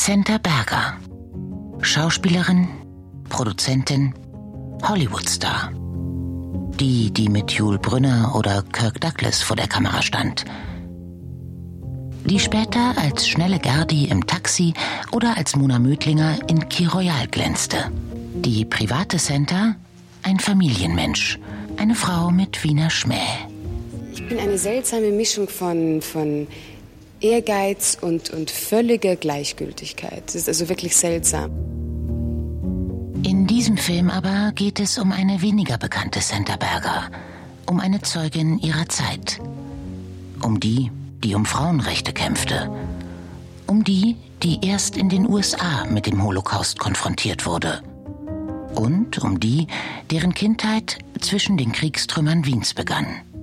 Senta Berger. Schauspielerin, Produzentin, Hollywoodstar. Die mit Yul Brynner oder Kirk Douglas vor der Kamera stand. Die später als schnelle Gerdi im Taxi oder als Mona Mödlinger in Key Royal glänzte. Die private Senta, ein Familienmensch, eine Frau mit Wiener Schmäh. Ich bin eine seltsame Mischung von Ehrgeiz und völliger Gleichgültigkeit. Das ist also wirklich seltsam. In diesem Film aber geht es um eine weniger bekannte Senta Berger, um eine Zeugin ihrer Zeit. Um die um Frauenrechte kämpfte. Um die erst in den USA mit dem Holocaust konfrontiert wurde. Und um die, deren Kindheit zwischen den Kriegstrümmern Wiens begann.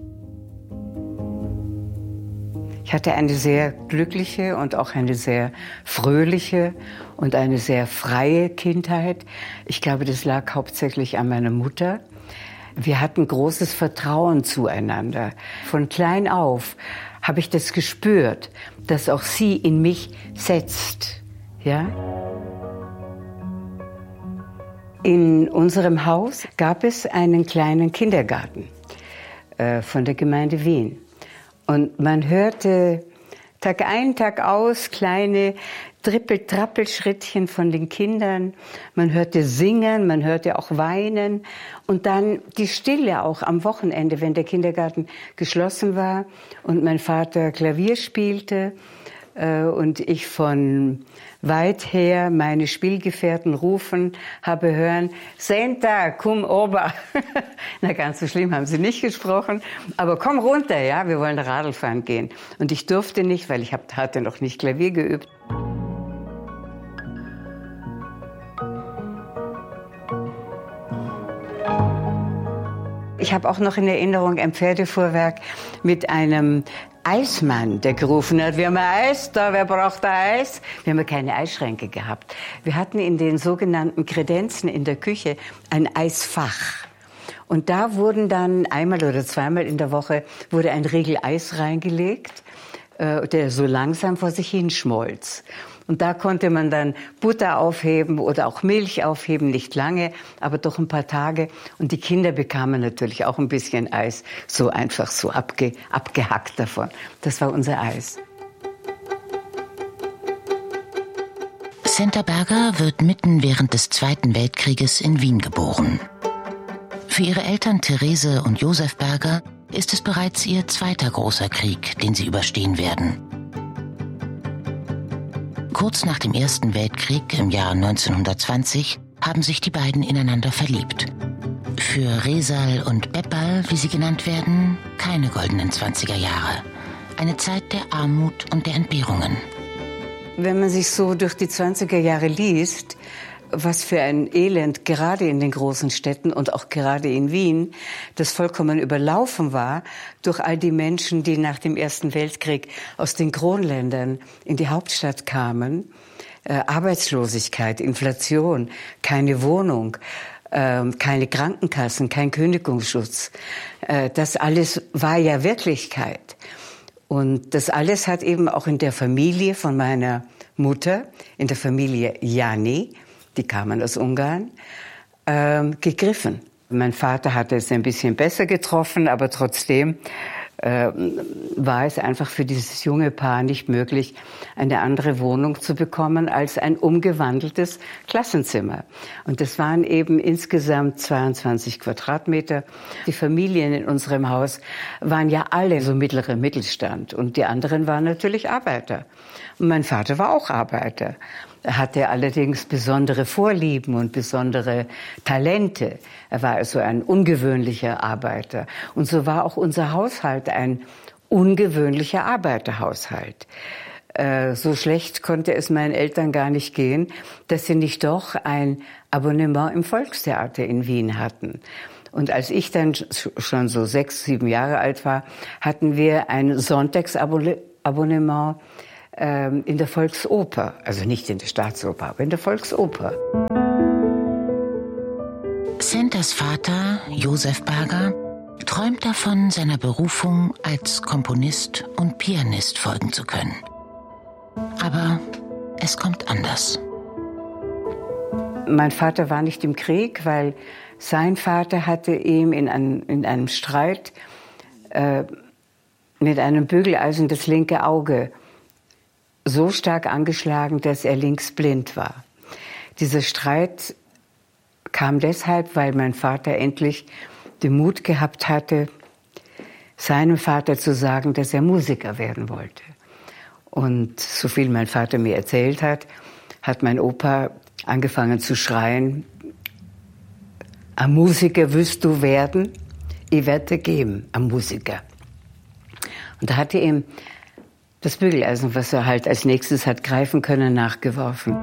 Ich hatte eine sehr glückliche und auch eine sehr fröhliche und eine sehr freie Kindheit. Ich glaube, das lag hauptsächlich an meiner Mutter. Wir hatten großes Vertrauen zueinander. Von klein auf habe ich das gespürt, dass auch sie in mich setzt. Ja? In unserem Haus gab es einen kleinen Kindergarten von der Gemeinde Wien. Und man hörte Tag ein, Tag aus kleine Trippel-Trappel-Schrittchen von den Kindern. Man hörte singen, man hörte auch weinen. Und dann die Stille auch am Wochenende, wenn der Kindergarten geschlossen war und mein Vater Klavier spielte und ich von weit her meine Spielgefährten rufen habe hören, Senta, komm ober. Na, ganz so schlimm haben sie nicht gesprochen, aber komm runter, ja, wir wollen Radl fahren gehen. Und ich durfte nicht, weil ich hatte noch nicht Klavier geübt. Ich habe auch noch in Erinnerung ein Pferdefuhrwerk mit einem Eismann, der gerufen hat, wir haben Eis da, wer braucht da Eis? Wir haben ja keine Eisschränke gehabt. Wir hatten in den sogenannten Kredenzen in der Küche ein Eisfach. Und da wurden dann einmal oder zweimal in der Woche wurde ein Riegel Eis reingelegt, der so langsam vor sich hinschmolz. Und da konnte man dann Butter aufheben oder auch Milch aufheben, nicht lange, aber doch ein paar Tage. Und die Kinder bekamen natürlich auch ein bisschen Eis, so einfach so abgehackt davon. Das war unser Eis. Senta Berger wird mitten während des Zweiten Weltkrieges in Wien geboren. Für ihre Eltern Therese und Josef Berger ist es bereits ihr zweiter großer Krieg, den sie überstehen werden. Kurz nach dem Ersten Weltkrieg im Jahr 1920 haben sich die beiden ineinander verliebt. Für Resal und Beppal, wie sie genannt werden, keine goldenen 20er Jahre. Eine Zeit der Armut und der Entbehrungen. Wenn man sich so durch die 20er Jahre liest, was für ein Elend gerade in den großen Städten und auch gerade in Wien, das vollkommen überlaufen war durch all die Menschen, die nach dem Ersten Weltkrieg aus den Kronländern in die Hauptstadt kamen. Arbeitslosigkeit, Inflation, keine Wohnung, keine Krankenkassen, kein Kündigungsschutz. Das alles war ja Wirklichkeit. Und das alles hat eben auch in der Familie von meiner Mutter, in der Familie Jani, die kamen aus Ungarn, gegriffen. Mein Vater hatte es ein bisschen besser getroffen, aber trotzdem war es einfach für dieses junge Paar nicht möglich, eine andere Wohnung zu bekommen als ein umgewandeltes Klassenzimmer. Und das waren eben insgesamt 22 Quadratmeter. Die Familien in unserem Haus waren ja alle so mittlerer Mittelstand und die anderen waren natürlich Arbeiter. Und mein Vater war auch Arbeiter. Er hatte allerdings besondere Vorlieben und besondere Talente. Er war also ein ungewöhnlicher Arbeiter. Und so war auch unser Haushalt ein ungewöhnlicher Arbeiterhaushalt. So schlecht konnte es meinen Eltern gar nicht gehen, dass sie nicht doch ein Abonnement im Volkstheater in Wien hatten. Und als ich dann schon so 6, 7 Jahre alt war, hatten wir ein Sonntagsabonnement in der Volksoper, also nicht in der Staatsoper, aber in der Volksoper. Sentas Vater, Josef Berger, träumt davon, seiner Berufung als Komponist und Pianist folgen zu können. Aber es kommt anders. Mein Vater war nicht im Krieg, weil sein Vater hatte ihm in einem Streit mit einem Bügeleisen das linke Auge so stark angeschlagen, dass er linksblind war. Dieser Streit kam deshalb, weil mein Vater endlich den Mut gehabt hatte, seinem Vater zu sagen, dass er Musiker werden wollte. Und so viel mein Vater mir erzählt hat, hat mein Opa angefangen zu schreien: Ein Musiker wirst du werden, ich werde dir geben, ein Musiker. Und da hat er ihm das Bügeleisen, was er halt als nächstes hat greifen können, nachgeworfen.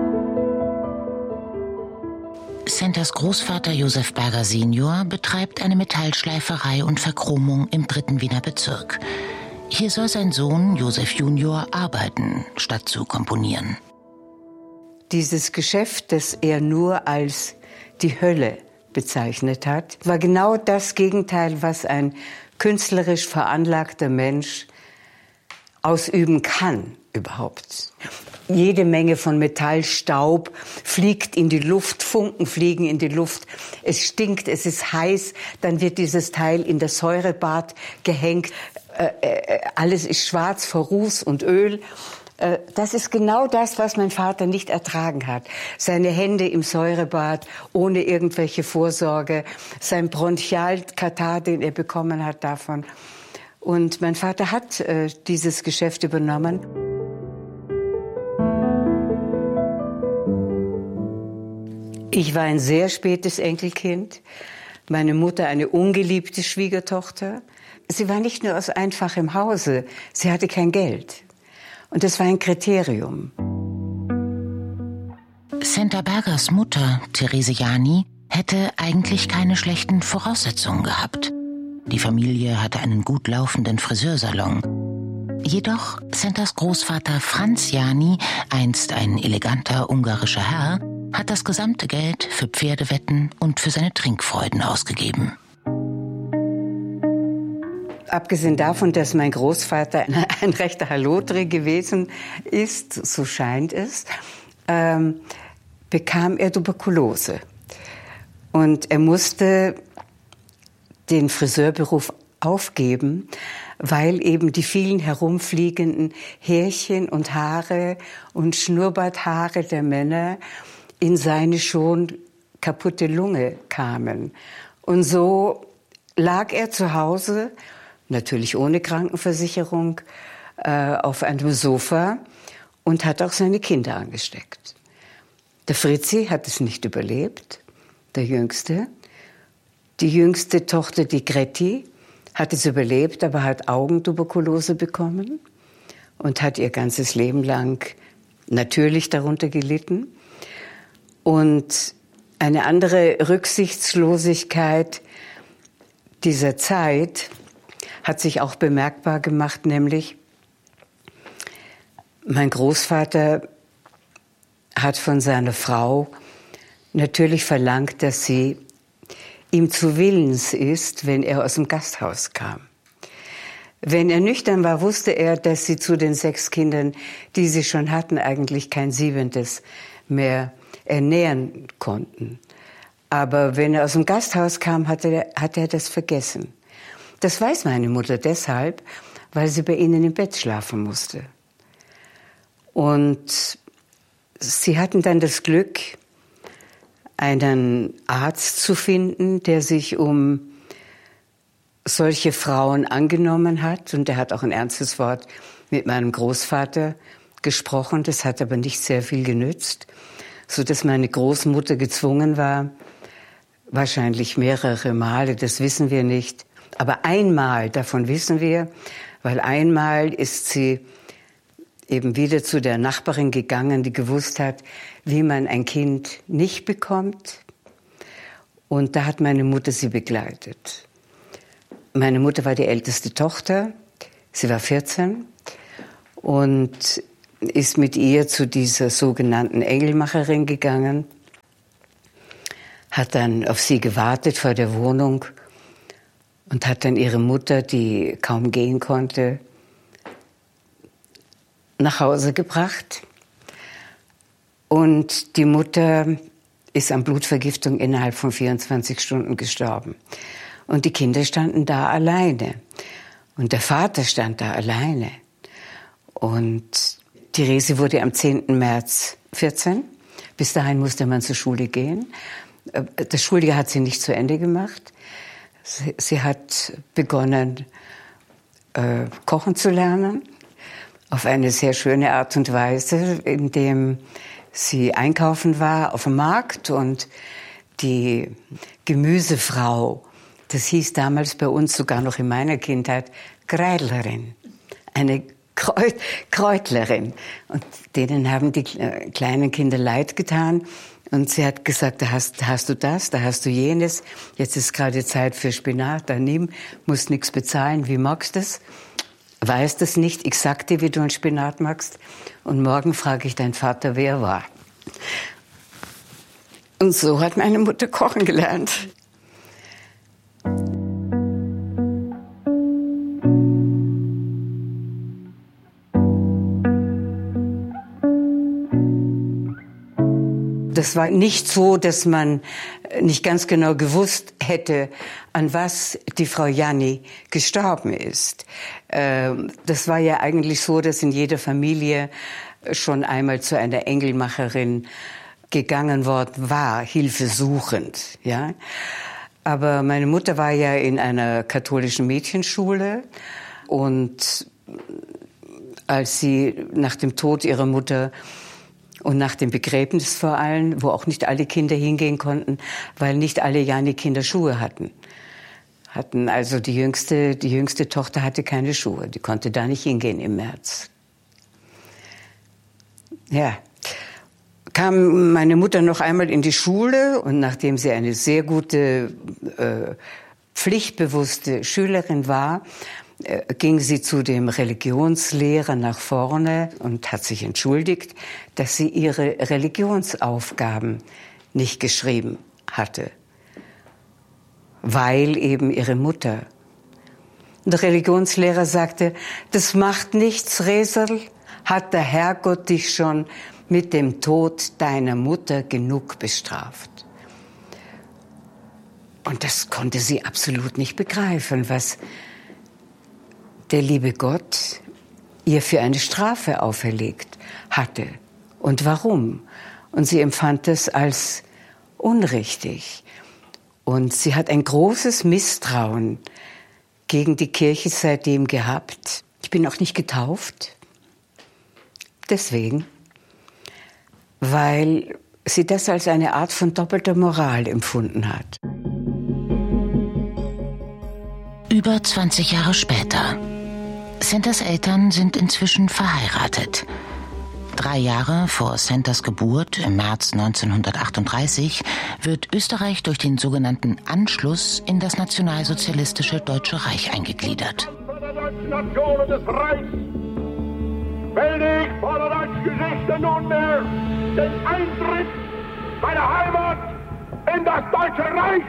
Centers Großvater Josef Berger Senior betreibt eine Metallschleiferei und Verchromung im 3. Wiener Bezirk. Hier soll sein Sohn Josef Junior arbeiten, statt zu komponieren. Dieses Geschäft, das er nur als die Hölle bezeichnet hat, war genau das Gegenteil, was ein künstlerisch veranlagter Mensch ausüben kann überhaupt. Jede Menge von Metallstaub fliegt in die Luft, Funken fliegen in die Luft, es stinkt, es ist heiß, dann wird dieses Teil in das Säurebad gehängt, alles ist schwarz vor Ruß und Öl. Das ist genau das, was mein Vater nicht ertragen hat. Seine Hände im Säurebad, ohne irgendwelche Vorsorge, sein Bronchialkatarrh, den er bekommen hat davon. Und mein Vater hat dieses Geschäft übernommen. Ich war ein sehr spätes Enkelkind. Meine Mutter eine ungeliebte Schwiegertochter. Sie war nicht nur aus einfachem Hause, sie hatte kein Geld. Und das war ein Kriterium. Centa Bergers Mutter, Therese Jani, hätte eigentlich keine schlechten Voraussetzungen gehabt. Die Familie hatte einen gut laufenden Friseursalon. Jedoch Centers Großvater Franz Jani, einst ein eleganter ungarischer Herr, hat das gesamte Geld für Pferdewetten und für seine Trinkfreuden ausgegeben. Abgesehen davon, dass mein Großvater ein rechter Hallodri gewesen ist, so scheint es, bekam er Tuberkulose. Und er musste den Friseurberuf aufgeben, weil eben die vielen herumfliegenden Härchen und Haare und Schnurrbarthaare der Männer in seine schon kaputte Lunge kamen. Und so lag er zu Hause, natürlich ohne Krankenversicherung, auf einem Sofa und hat auch seine Kinder angesteckt. Der Fritzi hat es nicht überlebt, der Jüngste. Die jüngste Tochter, die Gretti, hat es überlebt, aber hat Augentuberkulose bekommen und hat ihr ganzes Leben lang natürlich darunter gelitten. Und eine andere Rücksichtslosigkeit dieser Zeit hat sich auch bemerkbar gemacht, nämlich mein Großvater hat von seiner Frau natürlich verlangt, dass sie ihm zu willens ist, wenn er aus dem Gasthaus kam. Wenn er nüchtern war, wusste er, dass sie zu den 6 Kindern, die sie schon hatten, eigentlich kein 7. mehr ernähren konnten. Aber wenn er aus dem Gasthaus kam, hat er das vergessen. Das weiß meine Mutter deshalb, weil sie bei ihnen im Bett schlafen musste. Und sie hatten dann das Glück, einen Arzt zu finden, der sich um solche Frauen angenommen hat. Und der hat auch ein ernstes Wort mit meinem Großvater gesprochen. Das hat aber nicht sehr viel genützt, sodass meine Großmutter gezwungen war, wahrscheinlich mehrere Male, das wissen wir nicht, aber einmal, davon wissen wir, weil einmal ist sie eben wieder zu der Nachbarin gegangen, die gewusst hat, wie man ein Kind nicht bekommt. Und da hat meine Mutter sie begleitet. Meine Mutter war die älteste Tochter, sie war 14 und ist mit ihr zu dieser sogenannten Engelmacherin gegangen, hat dann auf sie gewartet vor der Wohnung und hat dann ihre Mutter, die kaum gehen konnte, nach Hause gebracht. Und die Mutter ist an Blutvergiftung innerhalb von 24 Stunden gestorben. Und die Kinder standen da alleine. Und der Vater stand da alleine. Und Therese wurde am 10. März 14. Bis dahin musste man zur Schule gehen. Das Schuljahr hat sie nicht zu Ende gemacht. Sie hat begonnen, kochen zu lernen. Auf eine sehr schöne Art und Weise, indem sie einkaufen war auf dem Markt und die Gemüsefrau, das hieß damals bei uns sogar noch in meiner Kindheit, Kreidlerin, eine Kräutlerin. Und denen haben die kleinen Kinder leid getan. Und sie hat gesagt, da hast du das, da hast du jenes. Jetzt ist gerade Zeit für Spinat, dann nimm, musst nichts bezahlen. Wie magst du das? Weiß das nicht, ich sag dir, wie du einen Spinat magst. Und morgen frage ich deinen Vater, wer war. Und so hat meine Mutter kochen gelernt. Das war nicht so, dass man nicht ganz genau gewusst hätte, an was die Frau Janni gestorben ist. Das war ja eigentlich so, dass in jeder Familie schon einmal zu einer Engelmacherin gegangen worden war, hilfesuchend. Ja? Aber meine Mutter war ja in einer katholischen Mädchenschule und als sie nach dem Tod ihrer Mutter und nach dem Begräbnis vor allem, wo auch nicht alle Kinder hingehen konnten, weil nicht alle Janni-Kinder Schuhe hatten. Also die jüngste Tochter hatte keine Schuhe, die konnte da nicht hingehen im März. Ja, kam meine Mutter noch einmal in die Schule und nachdem sie eine sehr gute, pflichtbewusste Schülerin war, ging sie zu dem Religionslehrer nach vorne und hat sich entschuldigt, dass sie ihre Religionsaufgaben nicht geschrieben hatte, weil eben ihre Mutter. Und der Religionslehrer sagte, das macht nichts, Reserl, hat der Herrgott dich schon mit dem Tod deiner Mutter genug bestraft. Und das konnte sie absolut nicht begreifen, was der liebe Gott ihr für eine Strafe auferlegt hatte und warum. Und sie empfand es als unrichtig. Und sie hat ein großes Misstrauen gegen die Kirche seitdem gehabt. Ich bin auch nicht getauft. Deswegen, weil sie das als eine Art von doppelter Moral empfunden hat. Über 20 Jahre später. Santas Eltern sind inzwischen verheiratet. 3 Jahre vor Santas Geburt, im März 1938, wird Österreich durch den sogenannten Anschluss in das nationalsozialistische Deutsche Reich eingegliedert. Nationen des Reichs melde ich vor der deutschen Geschichte nunmehr den Eintritt meiner Heimat in das Deutsche Reich.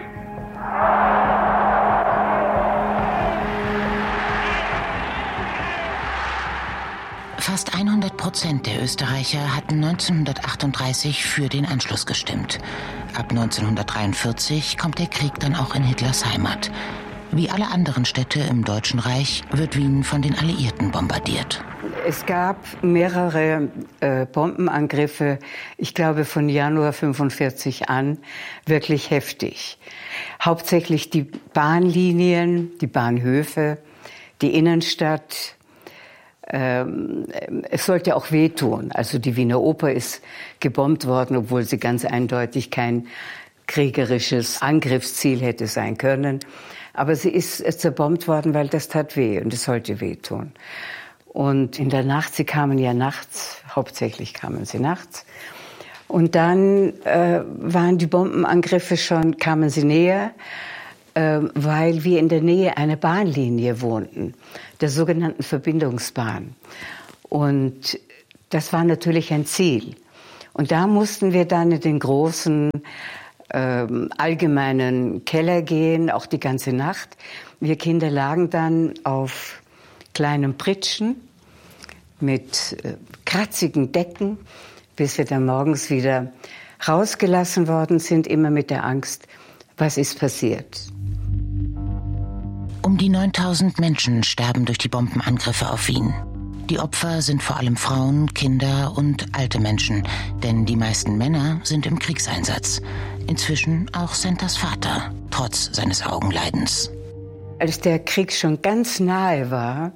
Fast 100% der Österreicher hatten 1938 für den Anschluss gestimmt. Ab 1943 kommt der Krieg dann auch in Hitlers Heimat. Wie alle anderen Städte im Deutschen Reich wird Wien von den Alliierten bombardiert. Es gab mehrere Bombenangriffe, ich glaube von Januar 1945 an, wirklich heftig. Hauptsächlich die Bahnlinien, die Bahnhöfe, die Innenstadt. Es sollte auch wehtun. Also die Wiener Oper ist gebombt worden, obwohl sie ganz eindeutig kein kriegerisches Angriffsziel hätte sein können. Aber sie ist zerbombt worden, weil das tat weh und es sollte wehtun. Und in der Nacht, sie kamen ja nachts, hauptsächlich kamen sie nachts. Und dann waren die Bombenangriffe kamen sie näher, weil wir in der Nähe einer Bahnlinie wohnten, der sogenannten Verbindungsbahn. Und das war natürlich ein Ziel. Und da mussten wir dann in den großen allgemeinen Keller gehen, auch die ganze Nacht. Wir Kinder lagen dann auf kleinen Pritschen mit kratzigen Decken. bis wir dann morgens wieder rausgelassen worden sind, immer mit der Angst, was ist passiert. Um die 9000 Menschen sterben durch die Bombenangriffe auf Wien. Die Opfer sind vor allem Frauen, Kinder und alte Menschen, denn die meisten Männer sind im Kriegseinsatz. Inzwischen auch Sentas Vater, trotz seines Augenleidens. Als der Krieg schon ganz nahe war,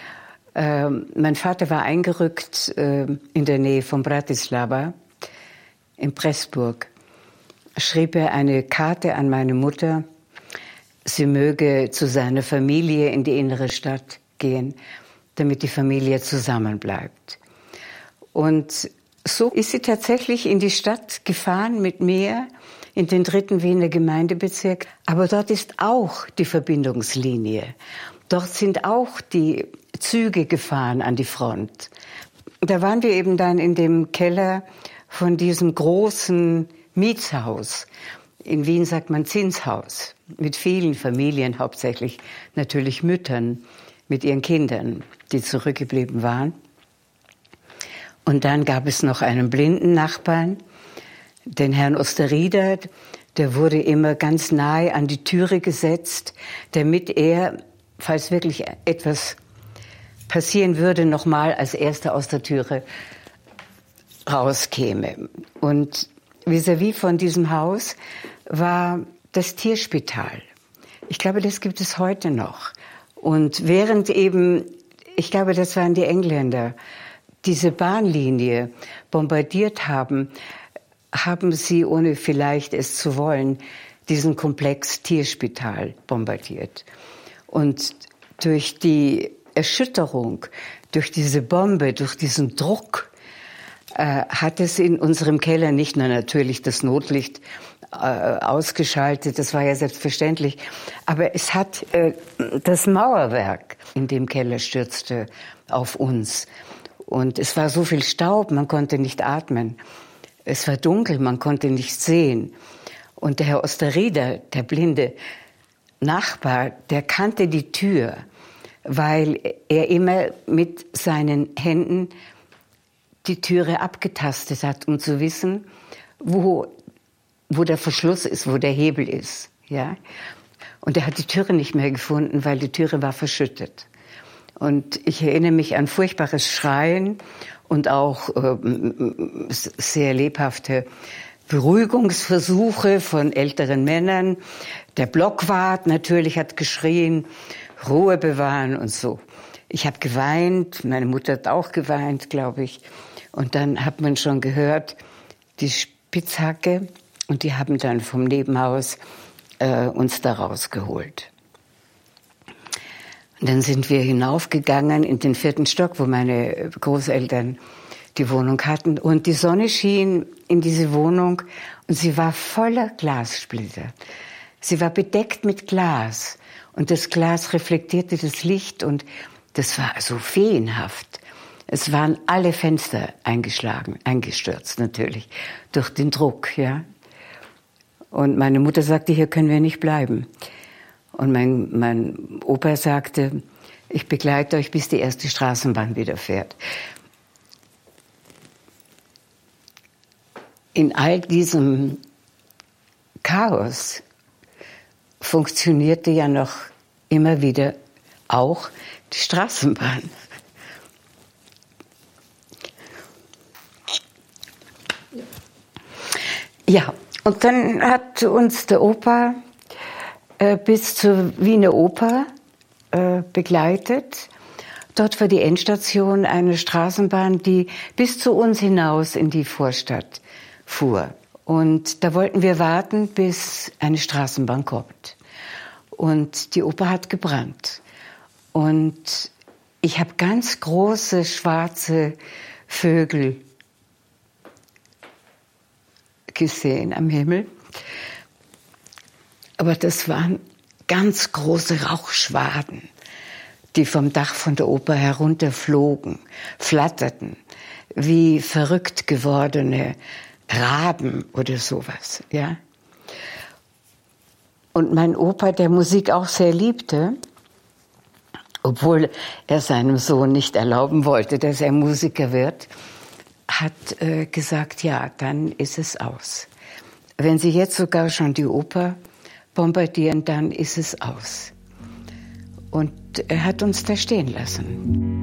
mein Vater war eingerückt in der Nähe von Bratislava, in Pressburg, schrieb er eine Karte an meine Mutter, sie möge zu seiner Familie in die innere Stadt gehen, damit die Familie zusammenbleibt. Und so ist sie tatsächlich in die Stadt gefahren mit mir, in den 3. Wiener Gemeindebezirk. Aber dort ist auch die Verbindungslinie. Dort sind auch die Züge gefahren an die Front. Da waren wir eben dann in dem Keller von diesem großen Mietshaus. In Wien sagt man Zinshaus, mit vielen Familien, hauptsächlich natürlich Müttern mit ihren Kindern, die zurückgeblieben waren. Und dann gab es noch einen blinden Nachbarn, den Herrn Osterrieder, der wurde immer ganz nahe an die Türe gesetzt, damit er, falls wirklich etwas passieren würde, noch mal als Erster aus der Türe rauskäme. Und vis-à-vis von diesem Haus war das Tierspital. Ich glaube, das gibt es heute noch. Und während eben, ich glaube, das waren die Engländer, diese Bahnlinie bombardiert haben, haben sie, ohne vielleicht es zu wollen, diesen Komplex Tierspital bombardiert. Und durch die Erschütterung, durch diese Bombe, durch diesen Druck, hat es in unserem Keller nicht nur natürlich das Notlicht ausgeschaltet, das war ja selbstverständlich, aber es hat das Mauerwerk in dem Keller stürzte auf uns. Und es war so viel Staub, man konnte nicht atmen. Es war dunkel, man konnte nichts sehen. Und der Herr Osterrieder, der blinde Nachbar, der kannte die Tür, weil er immer mit seinen Händen die Türe abgetastet hat, um zu wissen, wo der Verschluss ist, wo der Hebel ist. Ja? Und er hat die Türe nicht mehr gefunden, weil die Türe war verschüttet. Und ich erinnere mich an furchtbares Schreien und auch sehr lebhafte Beruhigungsversuche von älteren Männern. Der Blockwart natürlich hat geschrien, Ruhe bewahren und so. Ich habe geweint, meine Mutter hat auch geweint, glaube ich. Und dann hat man schon gehört, die Spitzhacke, und die haben dann vom Nebenhaus uns da rausgeholt. Und dann sind wir hinaufgegangen in den 4. Stock, wo meine Großeltern die Wohnung hatten. Und die Sonne schien in diese Wohnung und sie war voller Glassplitter. Sie war bedeckt mit Glas und das Glas reflektierte das Licht und das war so feenhaft. Es waren alle Fenster eingestürzt natürlich, durch den Druck, ja. Und meine Mutter sagte, hier können wir nicht bleiben. Und mein Opa sagte, ich begleite euch, bis die erste Straßenbahn wieder fährt. In all diesem Chaos funktionierte ja noch immer wieder auch die Straßenbahn. Ja, und dann hat uns der Opa bis zur Wiener Oper begleitet. Dort war die Endstation eine Straßenbahn, die bis zu uns hinaus in die Vorstadt fuhr. Und da wollten wir warten, bis eine Straßenbahn kommt. Und die Oper hat gebrannt. Und ich habe ganz große schwarze Vögel gesehen am Himmel. Aber das waren ganz große Rauchschwaden, die vom Dach von der Oper herunterflogen, flatterten, wie verrückt gewordene Raben oder sowas, ja. Und mein Opa, der Musik auch sehr liebte, obwohl er seinem Sohn nicht erlauben wollte, dass er Musiker wird, hat gesagt, ja, dann ist es aus. Wenn Sie jetzt sogar schon die Oper bombardieren, dann ist es aus. Und er hat uns da stehen lassen.